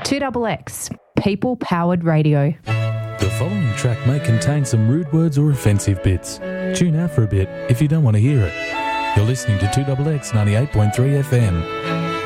2XX, people-powered radio. The following track may contain some rude words or offensive bits. Tune out for a bit if you don't want to hear it. You're listening to 2XX 98.3 FM.